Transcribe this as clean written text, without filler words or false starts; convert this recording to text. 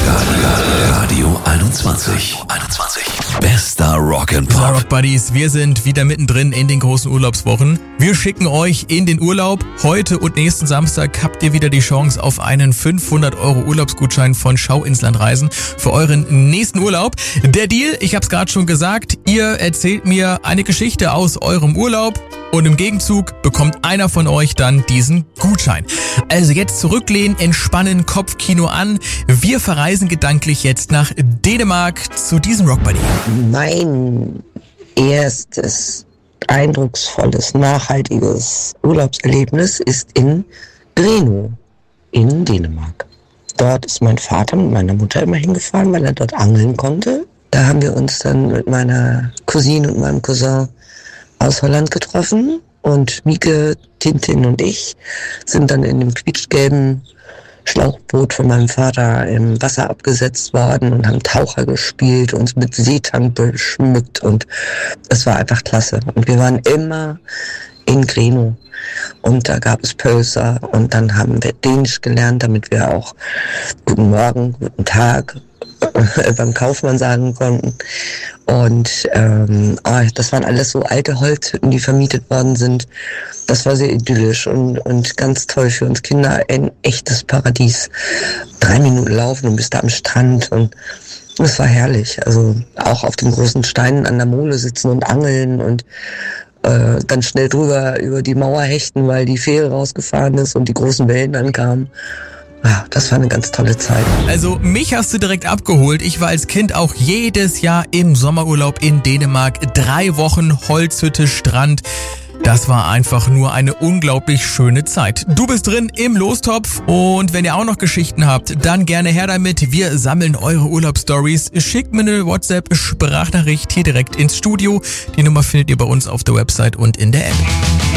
Radio 21. Bester Rock'n'Pop. Rock Buddies, wir sind wieder mittendrin in den großen Urlaubswochen. Wir schicken euch in den Urlaub. Heute und nächsten Samstag habt ihr wieder die Chance auf einen 500 € Urlaubsgutschein von Schau ins Land reisen für euren nächsten Urlaub. Der Deal, ich hab's gerade schon gesagt, ihr erzählt mir eine Geschichte aus eurem Urlaub und im Gegenzug bekommt einer von euch dann diesen Gutschein. Also jetzt zurücklehnen, entspannen, Kopfkino an. Wir verreisen gedanklich jetzt nach Dänemark zu diesem Rock Buddy. Mein erstes eindrucksvolles, nachhaltiges Urlaubserlebnis ist in Grenaa in Dänemark. Dort ist mein Vater mit meiner Mutter immer hingefahren, weil er dort angeln konnte. Da haben wir uns dann mit meiner Cousine und meinem Cousin aus Holland getroffen und Mieke, Tintin und ich sind dann in dem quietschgelben Schlauchboot von meinem Vater im Wasser abgesetzt worden und haben Taucher gespielt, uns mit Seetang beschmückt und es war einfach klasse. Und wir waren immer in Grenaa und da gab es Pölser und dann haben wir Dänisch gelernt, damit wir auch guten Morgen, guten Tag beim Kaufmann sagen konnten. Und das waren alles so alte Holzhütten, die vermietet worden sind. Das war sehr idyllisch und ganz toll für uns Kinder. Ein echtes Paradies. 3 Minuten laufen und bist da am Strand und es war herrlich. Also auch auf den großen Steinen an der Mole sitzen und angeln und ganz schnell drüber über die Mauer hechten, weil die Fähre rausgefahren ist und die großen Wellen ankamen. Ja, das war eine ganz tolle Zeit. Also mich hast du direkt abgeholt. Ich war als Kind auch jedes Jahr im Sommerurlaub in Dänemark. 3 Wochen Holzhütte, Strand. Das war einfach nur eine unglaublich schöne Zeit. Du bist drin im Lostopf und wenn ihr auch noch Geschichten habt, dann gerne her damit. Wir sammeln eure Urlaubsstories. Schickt mir eine WhatsApp-Sprachnachricht hier direkt ins Studio. Die Nummer findet ihr bei uns auf der Website und in der App.